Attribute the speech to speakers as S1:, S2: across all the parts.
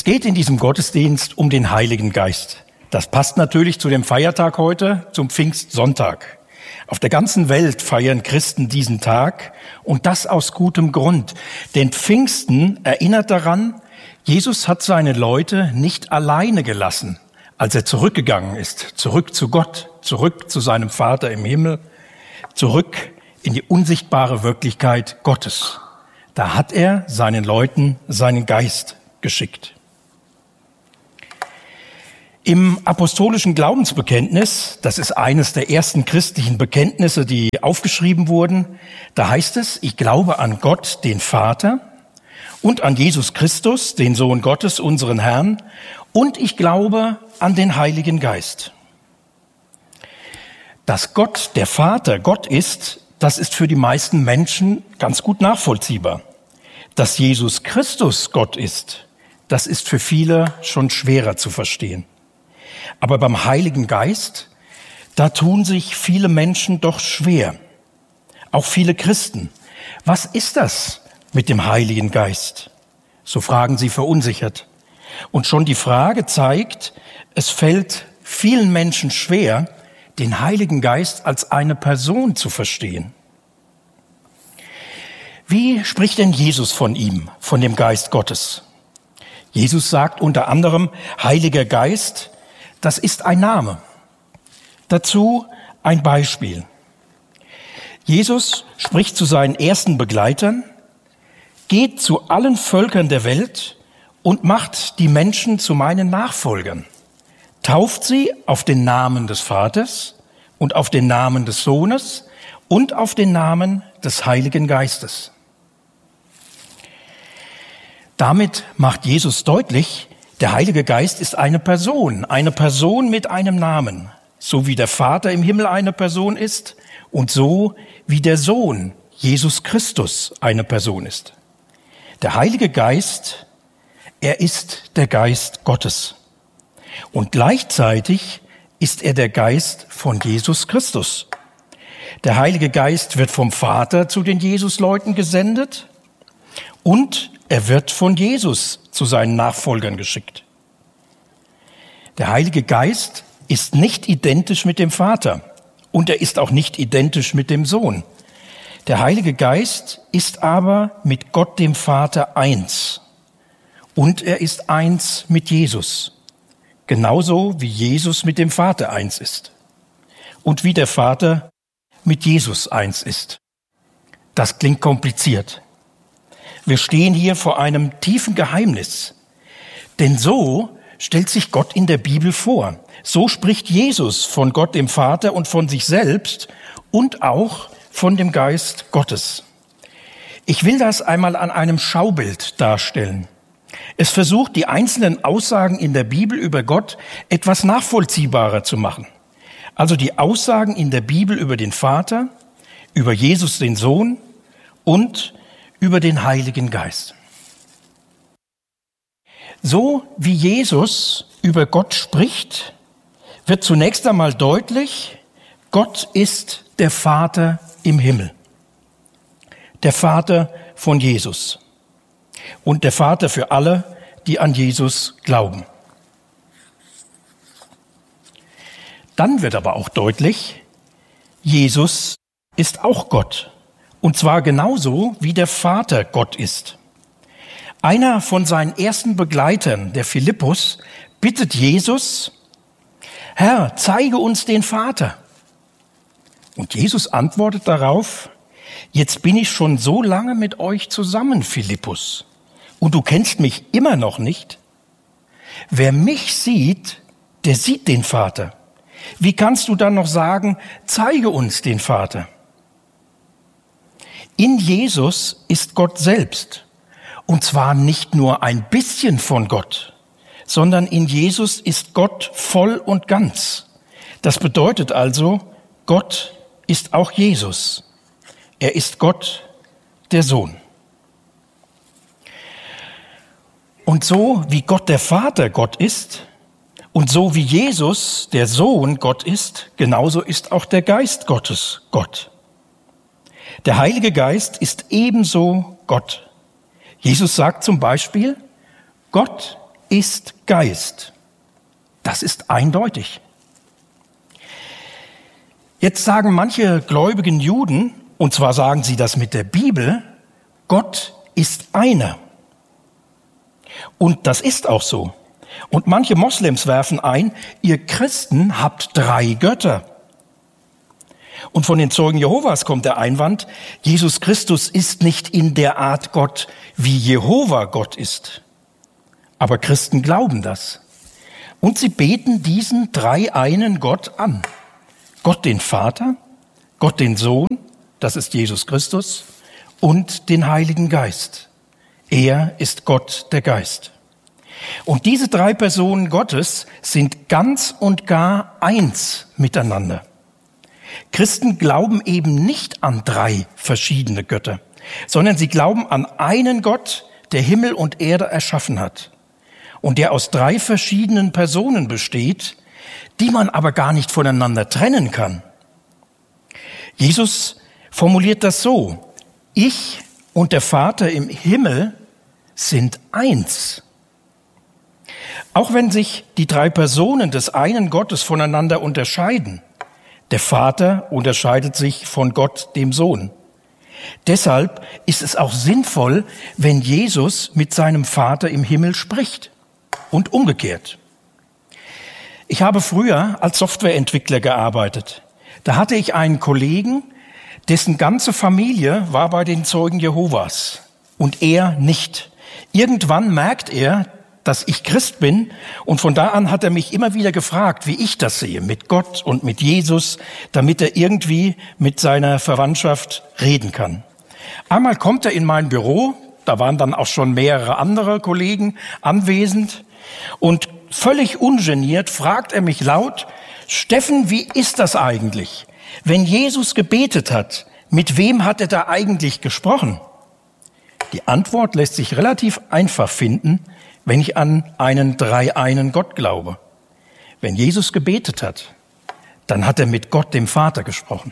S1: geht in diesem Gottesdienst um den Heiligen Geist. Das passt natürlich zu dem Feiertag heute, zum Pfingstsonntag. Auf der ganzen Welt feiern Christen diesen Tag und das aus gutem Grund. Denn Pfingsten erinnert daran, Jesus hat seine Leute nicht alleine gelassen, als er zurückgegangen ist, zurück zu Gott, zurück zu seinem Vater im Himmel, zurück in die unsichtbare Wirklichkeit Gottes. Da hat er seinen Leuten seinen Geist geschickt. Im apostolischen Glaubensbekenntnis, das ist eines der ersten christlichen Bekenntnisse, die aufgeschrieben wurden, da heißt es, ich glaube an Gott, den Vater, und an Jesus Christus, den Sohn Gottes, unseren Herrn, und ich glaube an den Heiligen Geist. Dass Gott, der Vater, Gott ist, das ist für die meisten Menschen ganz gut nachvollziehbar. Dass Jesus Christus Gott ist, das ist für viele schon schwerer zu verstehen. Aber beim Heiligen Geist, da tun sich viele Menschen doch schwer. Auch viele Christen. Was ist das mit dem Heiligen Geist? So fragen sie verunsichert. Und schon die Frage zeigt, es fällt vielen Menschen schwer, den Heiligen Geist als eine Person zu verstehen. Wie spricht denn Jesus von ihm, von dem Geist Gottes? Jesus sagt unter anderem, Heiliger Geist, das ist ein Name. Dazu ein Beispiel. Jesus spricht zu seinen ersten Begleitern, geht zu allen Völkern der Welt und macht die Menschen zu meinen Nachfolgern. Tauft sie auf den Namen des Vaters und auf den Namen des Sohnes und auf den Namen des Heiligen Geistes. Damit macht Jesus deutlich, der Heilige Geist ist eine Person mit einem Namen, so wie der Vater im Himmel eine Person ist und so wie der Sohn, Jesus Christus, eine Person ist. Der Heilige Geist, er ist der Geist Gottes. Und gleichzeitig ist er der Geist von Jesus Christus. Der Heilige Geist wird vom Vater zu den Jesusleuten gesendet und er wird von Jesus zu seinen Nachfolgern geschickt. Der Heilige Geist ist nicht identisch mit dem Vater und er ist auch nicht identisch mit dem Sohn. Der Heilige Geist ist aber mit Gott dem Vater eins und er ist eins mit Jesus, genauso wie Jesus mit dem Vater eins ist und wie der Vater mit Jesus eins ist. Das klingt kompliziert. Wir stehen hier vor einem tiefen Geheimnis. Denn so stellt sich Gott in der Bibel vor. So spricht Jesus von Gott dem Vater und von sich selbst und auch von dem Geist Gottes. Ich will das einmal an einem Schaubild darstellen. Es versucht, die einzelnen Aussagen in der Bibel über Gott etwas nachvollziehbarer zu machen. Also die Aussagen in der Bibel über den Vater, über Jesus den Sohn und über den Heiligen Geist. So wie Jesus über Gott spricht, wird zunächst einmal deutlich, Gott ist der Vater im Himmel. Der Vater von Jesus. Und der Vater für alle, die an Jesus glauben. Dann wird aber auch deutlich, Jesus ist auch Gott. Und zwar genauso, wie der Vater Gott ist. Einer von seinen ersten Begleitern, der Philippus, bittet Jesus, Herr, zeige uns den Vater. Und Jesus antwortet darauf, jetzt bin ich schon so lange mit euch zusammen, Philippus, und du kennst mich immer noch nicht. Wer mich sieht, der sieht den Vater. Wie kannst du dann noch sagen, zeige uns den Vater? In Jesus ist Gott selbst. Und zwar nicht nur ein bisschen von Gott, sondern in Jesus ist Gott voll und ganz. Das bedeutet also, Gott ist auch Jesus. Er ist Gott, der Sohn. Und so wie Gott der Vater Gott ist und so wie Jesus der Sohn Gott ist, genauso ist auch der Geist Gottes Gott. Der Heilige Geist ist ebenso Gott. Jesus sagt zum Beispiel, Gott ist Geist. Das ist eindeutig. Jetzt sagen manche gläubigen Juden, und zwar sagen sie das mit der Bibel, Gott ist einer. Und das ist auch so. Und manche Moslems werfen ein, ihr Christen habt 3 Götter. Und von den Zeugen Jehovas kommt der Einwand, Jesus Christus ist nicht in der Art Gott, wie Jehova Gott ist. Aber Christen glauben das. Und sie beten diesen dreieinen Gott an. Gott den Vater, Gott den Sohn, das ist Jesus Christus, und den Heiligen Geist. Er ist Gott der Geist. Und diese 3 Personen Gottes sind ganz und gar eins miteinander. Christen glauben eben nicht an 3 verschiedene Götter, sondern sie glauben an einen Gott, der Himmel und Erde erschaffen hat und der aus 3 verschiedenen Personen besteht, die man aber gar nicht voneinander trennen kann. Jesus formuliert das so: Ich und der Vater im Himmel sind eins. Auch wenn sich die 3 Personen des einen Gottes voneinander unterscheiden, der Vater unterscheidet sich von Gott, dem Sohn. Deshalb ist es auch sinnvoll, wenn Jesus mit seinem Vater im Himmel spricht und umgekehrt. Ich habe früher als Softwareentwickler gearbeitet. Da hatte ich einen Kollegen, dessen ganze Familie war bei den Zeugen Jehovas und er nicht. Irgendwann merkt er, dass ich Christ bin, und von da an hat er mich immer wieder gefragt, wie ich das sehe, mit Gott und mit Jesus, damit er irgendwie mit seiner Verwandtschaft reden kann. Einmal kommt er in mein Büro, da waren dann auch schon mehrere andere Kollegen anwesend, und völlig ungeniert fragt er mich laut: Steffen, wie ist das eigentlich? Wenn Jesus gebetet hat, mit wem hat er da eigentlich gesprochen? Die Antwort lässt sich relativ einfach finden, wenn ich an einen dreieinen Gott glaube. Wenn Jesus gebetet hat, dann hat er mit Gott, dem Vater, gesprochen.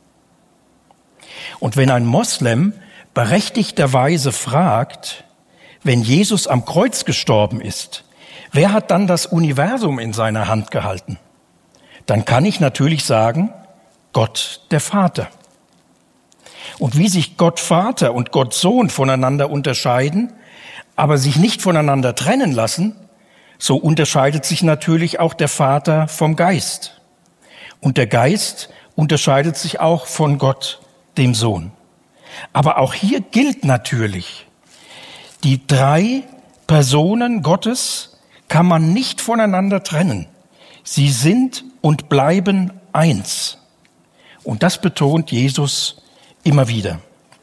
S1: Und wenn ein Moslem berechtigterweise fragt, wenn Jesus am Kreuz gestorben ist, wer hat dann das Universum in seiner Hand gehalten? Dann kann ich natürlich sagen, Gott, der Vater. Und wie sich Gott Vater und Gott Sohn voneinander unterscheiden, aber sich nicht voneinander trennen lassen, so unterscheidet sich natürlich auch der Vater vom Geist. Und der Geist unterscheidet sich auch von Gott, dem Sohn. Aber auch hier gilt natürlich, die 3 Personen Gottes kann man nicht voneinander trennen. Sie sind und bleiben eins. Und das betont Jesus immer wieder.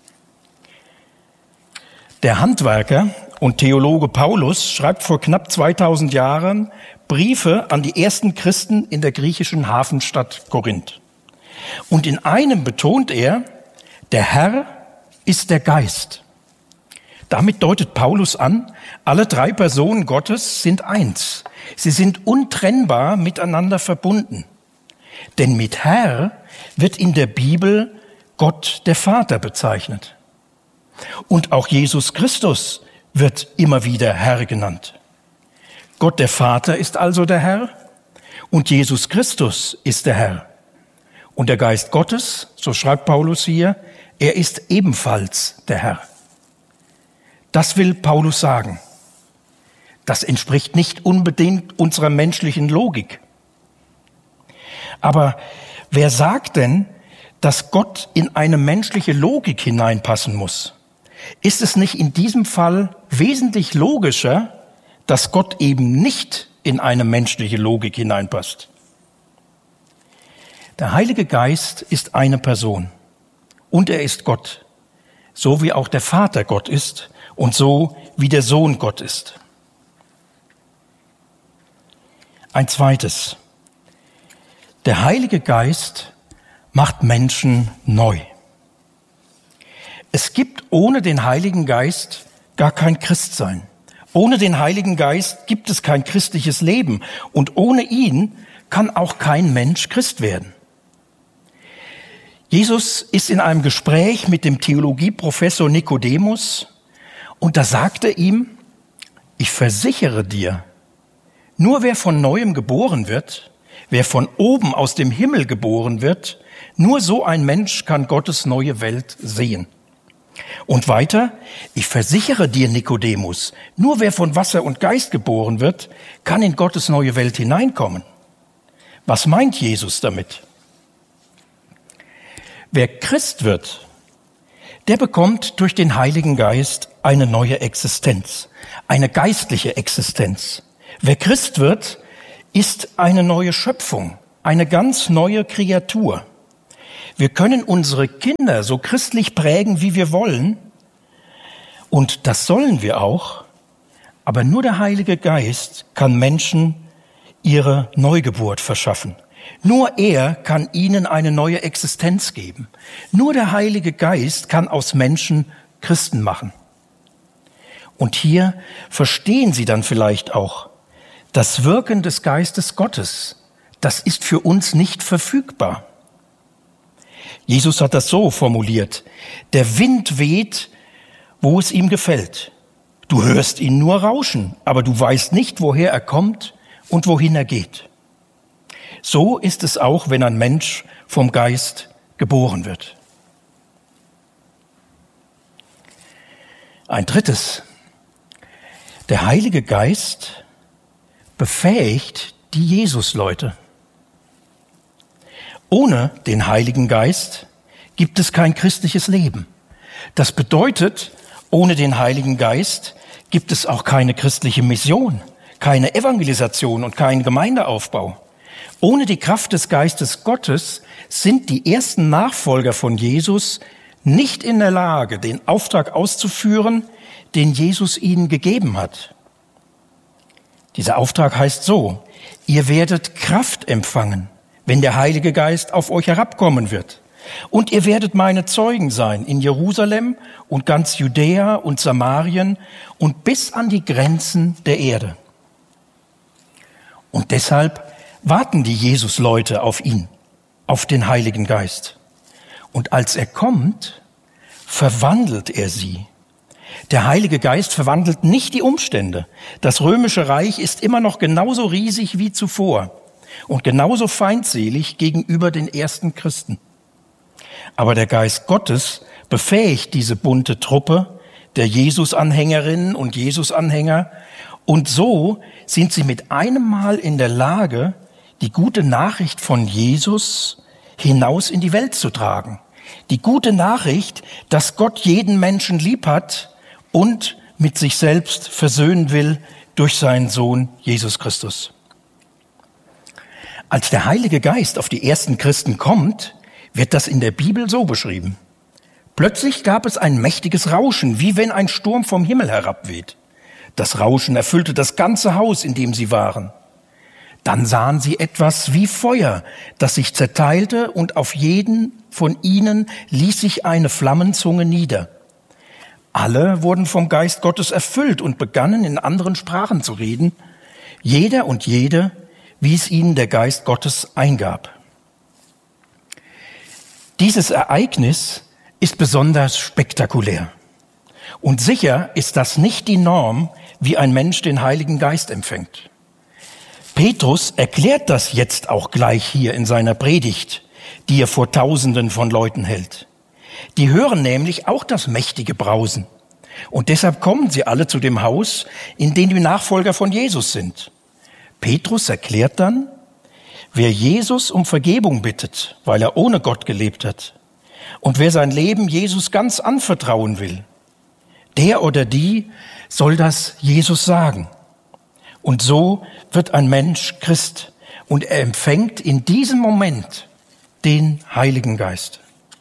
S1: Der Handwerker und Theologe Paulus schreibt vor knapp 2000 Jahren Briefe an die ersten Christen in der griechischen Hafenstadt Korinth. Und in einem betont er, der Herr ist der Geist. Damit deutet Paulus an, alle 3 Personen Gottes sind eins. Sie sind untrennbar miteinander verbunden. Denn mit Herr wird in der Bibel Gott der Vater bezeichnet. Und auch Jesus Christus wird immer wieder Herr genannt. Gott der Vater ist also der Herr und Jesus Christus ist der Herr. Und der Geist Gottes, so schreibt Paulus hier, er ist ebenfalls der Herr. Das will Paulus sagen. Das entspricht nicht unbedingt unserer menschlichen Logik. Aber wer sagt denn, dass Gott in eine menschliche Logik hineinpassen muss? Ist es nicht in diesem Fall wesentlich logischer, dass Gott eben nicht in eine menschliche Logik hineinpasst? Der Heilige Geist ist eine Person und er ist Gott, so wie auch der Vater Gott ist und so wie der Sohn Gott ist. Ein zweites: Der Heilige Geist macht Menschen neu. Es gibt ohne den Heiligen Geist gar kein Christsein. Ohne den Heiligen Geist gibt es kein christliches Leben und ohne ihn kann auch kein Mensch Christ werden. Jesus ist in einem Gespräch mit dem Theologieprofessor Nikodemus und da sagte ihm: Ich versichere dir, Nur wer von Neuem geboren wird, wer von oben aus dem Himmel geboren wird, nur so ein Mensch kann Gottes neue Welt sehen. Und weiter, ich versichere dir, Nikodemus, nur wer von Wasser und Geist geboren wird, kann in Gottes neue Welt hineinkommen. Was meint Jesus damit? Wer Christ wird, der bekommt durch den Heiligen Geist eine neue Existenz, eine geistliche Existenz. Wer Christ wird, ist eine neue Schöpfung, eine ganz neue Kreatur. Wir können unsere Kinder so christlich prägen, wie wir wollen, und das sollen wir auch, aber nur der Heilige Geist kann Menschen ihre Neugeburt verschaffen. Nur er kann ihnen eine neue Existenz geben. Nur der Heilige Geist kann aus Menschen Christen machen. Und hier verstehen Sie dann vielleicht auch, das Wirken des Geistes Gottes, das ist für uns nicht verfügbar. Jesus hat das so formuliert: Der Wind weht, wo es ihm gefällt. Du hörst ihn nur rauschen, aber du weißt nicht, woher er kommt und wohin er geht. So ist es auch, wenn ein Mensch vom Geist geboren wird. Ein drittes: Der Heilige Geist befähigt die Jesusleute. Ohne den Heiligen Geist gibt es kein christliches Leben. Das bedeutet, ohne den Heiligen Geist gibt es auch keine christliche Mission, keine Evangelisation und keinen Gemeindeaufbau. Ohne die Kraft des Geistes Gottes sind die ersten Nachfolger von Jesus nicht in der Lage, den Auftrag auszuführen, den Jesus ihnen gegeben hat. Dieser Auftrag heißt so: Ihr werdet Kraft empfangen, wenn der Heilige Geist auf euch herabkommen wird. Und ihr werdet meine Zeugen sein in Jerusalem und ganz Judäa und Samarien und bis an die Grenzen der Erde. Und deshalb warten die Jesusleute auf ihn, auf den Heiligen Geist. Und als er kommt, verwandelt er sie. Der Heilige Geist verwandelt nicht die Umstände. Das römische Reich ist immer noch genauso riesig wie zuvor und genauso feindselig gegenüber den ersten Christen. Aber der Geist Gottes befähigt diese bunte Truppe der Jesus-Anhängerinnen und Jesus-Anhänger, und so sind sie mit einem Mal in der Lage, die gute Nachricht von Jesus hinaus in die Welt zu tragen. Die gute Nachricht, dass Gott jeden Menschen lieb hat und mit sich selbst versöhnen will durch seinen Sohn Jesus Christus. Als der Heilige Geist auf die ersten Christen kommt, wird das in der Bibel so beschrieben: Plötzlich gab es ein mächtiges Rauschen, wie wenn ein Sturm vom Himmel herabweht. Das Rauschen erfüllte das ganze Haus, in dem sie waren. Dann sahen sie etwas wie Feuer, das sich zerteilte, und auf jeden von ihnen ließ sich eine Flammenzunge nieder. Alle wurden vom Geist Gottes erfüllt und begannen in anderen Sprachen zu reden, jeder und jede, wie es ihnen der Geist Gottes eingab. Dieses Ereignis ist besonders spektakulär. Und sicher ist das nicht die Norm, wie ein Mensch den Heiligen Geist empfängt. Petrus erklärt das jetzt auch gleich hier in seiner Predigt, die er vor Tausenden von Leuten hält. Die hören nämlich auch das mächtige Brausen. Und deshalb kommen sie alle zu dem Haus, in dem die Nachfolger von Jesus sind. Petrus erklärt dann: Wer Jesus um Vergebung bittet, weil er ohne Gott gelebt hat, und wer sein Leben Jesus ganz anvertrauen will, der oder die soll das Jesus sagen. Und so wird ein Mensch Christ und er empfängt in diesem Moment den Heiligen Geist.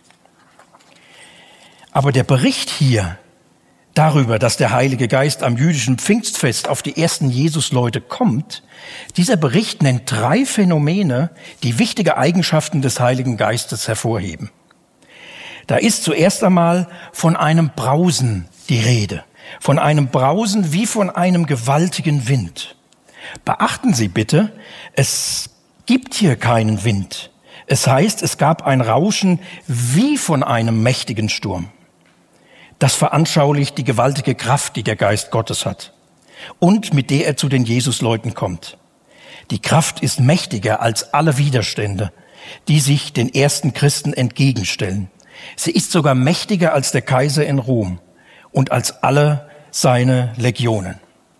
S1: Aber der Bericht hier darüber, dass der Heilige Geist am jüdischen Pfingstfest auf die ersten Jesusleute kommt, dieser Bericht nennt 3 Phänomene, die wichtige Eigenschaften des Heiligen Geistes hervorheben. Da ist zuerst einmal von einem Brausen die Rede, von einem Brausen wie von einem gewaltigen Wind. Beachten Sie bitte, es gibt hier keinen Wind. Es heißt, es gab ein Rauschen wie von einem mächtigen Sturm. Das veranschaulicht die gewaltige Kraft, die der Geist Gottes hat und mit der er zu den Jesusleuten kommt. Die Kraft ist mächtiger als alle Widerstände, die sich den ersten Christen entgegenstellen. Sie ist sogar mächtiger als der Kaiser in Rom und als alle seine Legionen.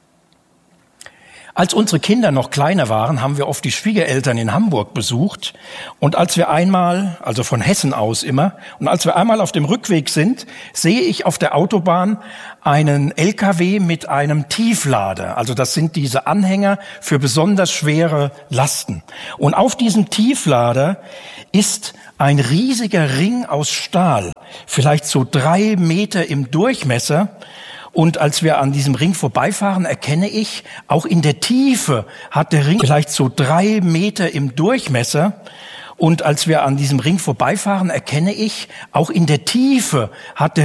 S1: Als unsere Kinder noch kleiner waren, haben wir oft die Schwiegereltern in Hamburg besucht. Und als wir einmal, also von Hessen aus immer, und als wir einmal auf dem Rückweg sind, sehe ich auf der Autobahn einen LKW mit einem Tieflader. Also das sind diese Anhänger für besonders schwere Lasten. Und auf diesem Tieflader ist ein riesiger Ring aus Stahl, vielleicht so 3 Meter im Durchmesser. Und als wir an diesem Ring vorbeifahren, erkenne ich, auch in der Tiefe hat der Ring vielleicht so 3 Meter im Durchmesser. Und als wir an diesem Ring vorbeifahren, erkenne ich, auch in der Tiefe hat der